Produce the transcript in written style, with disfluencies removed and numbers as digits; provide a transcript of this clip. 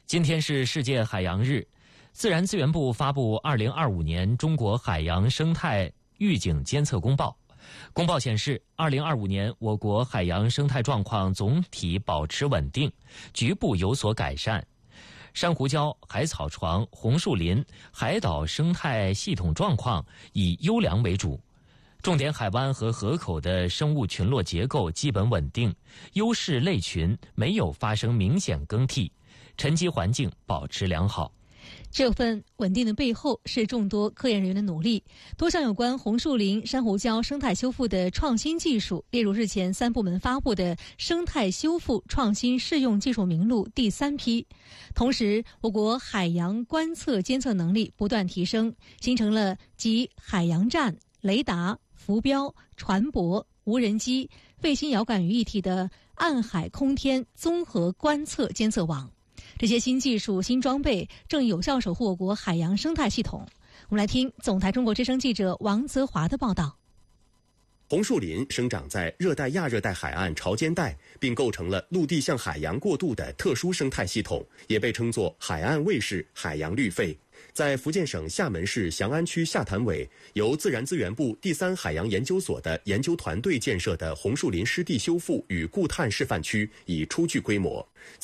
今天是世界海洋日，自然资源部发布2025年中国海洋生态预警监测公报。公报显示，2025年我国海洋生态状况总体保持稳定，局部有所改善。珊瑚礁、海草床、红树林、海岛生态系统状况以优良为主。重点海湾和河口的生物群落结构基本稳定，优势类群没有发生明显更替，沉积环境保持良好。 这份稳定的背后是众多科研人员的努力。多项有关红树林、珊瑚礁生态修复的创新技术列入日前3部门发布的生态修复创新适用技术名录第3批。同时，我国海洋观测监测能力不断提升，形成了集海洋站、雷达、浮标、船舶、无人机、卫星遥感于一体的暗海空天综合观测监测网。这些新技术、新装备正有效守护我国海洋生态系统。我们来听总台中国之声记者王泽华的报道。 红树林生长在热带亚热带海岸潮间带，并构成了陆地向海洋过渡的特殊生态系统，也被称作海岸卫士、海洋绿肺。在福建省厦门市翔安区下潭尾，由自然资源部第3海洋研究所的研究团队建设的红树林湿地修复与固碳示范区已初具规模。